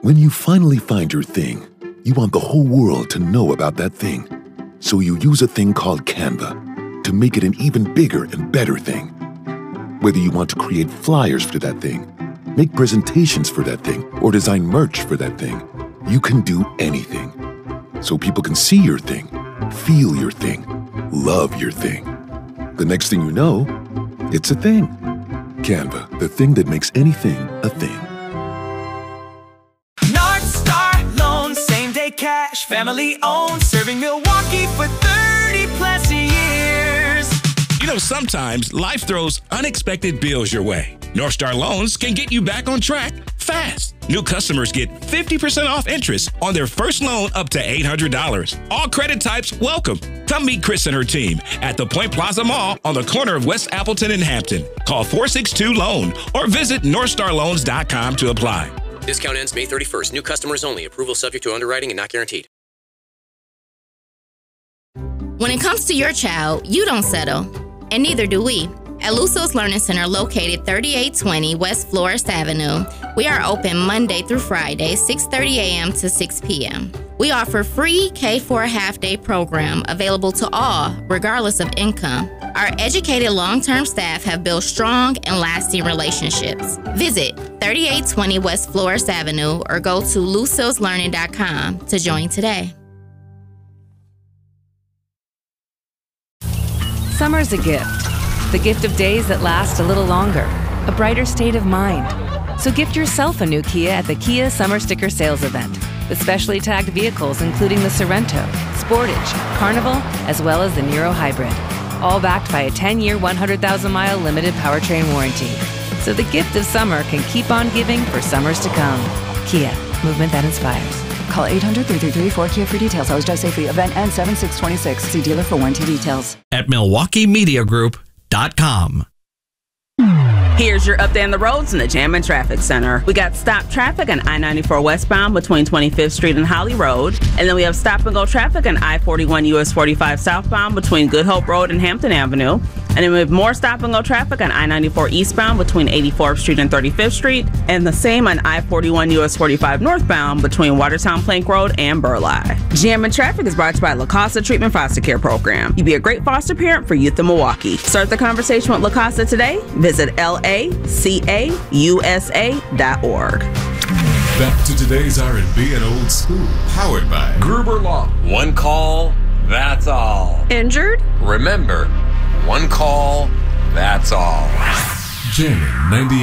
When you finally find your thing, you want the whole world to know about that thing. So you use a thing called Canva to make it an even bigger and better thing. Whether you want to create flyers for that thing, make presentations for that thing, or design merch for that thing, you can do anything. So people can see your thing, feel your thing, love your thing. The next thing you know, it's a thing. Canva, the thing that makes anything a thing. Northstar Loan, same-day cash, family-owned, serving Milwaukee for 30-plus years. You know, sometimes life throws unexpected bills your way. Northstar Loans can get you back on track fast. New customers get 50% off interest on their first loan up to $800. All credit types welcome. Come meet Chris and her team at the Point Plaza Mall on the corner of West Appleton and Hampton. Call 462-LOAN or visit NorthstarLoans.com to apply. Discount ends May 31st. New customers only. Approval subject to underwriting and not guaranteed. When it comes to your child, you don't settle, and neither do we. At Lusos Learning Center, located 3820 West Florist Avenue, we are open Monday through Friday, 6:30 a.m. to 6 p.m. We offer free K4 half-day program available to all, regardless of income. Our educated long-term staff have built strong and lasting relationships. Visit 3820 West Florist Avenue or go to lusoslearning.com to join today. Summer's a gift. The gift of days that last a little longer, a brighter state of mind. So gift yourself a new Kia at the Kia Summer Sticker Sales Event. With specially tagged vehicles including the Sorrento, Sportage, Carnival, as well as the Niro Hybrid. All backed by a 10-year, 100,000-mile limited powertrain warranty. So the gift of summer can keep on giving for summers to come. Kia, movement that inspires. Call 800-333-4KIA for details. How's Drive Safely? Event ends 7/6/26. See dealer for warranty details. At MilwaukeeMediaGroup.com. Here's your update on the roads in the Jam and Traffic Center. We got stop traffic on I-94 westbound between 25th Street and Holly Road. And then we have stop and go traffic on I-41 US 45 southbound between Good Hope Road and Hampton Avenue. And then we have more stop and go traffic on I-94 eastbound between 84th Street and 35th Street. And the same on I-41 US 45 northbound between Watertown Plank Road and Burleigh. Jam and Traffic is brought to you by La Casa Treatment Foster Care Program. You be a great foster parent for youth in Milwaukee. Start the conversation with La Casa today. Visit LACAUSA.org. Back to today's R&B and old school. Powered by Gruber Law. One call, that's all. Injured? Remember, one call, that's all. Jamming 98.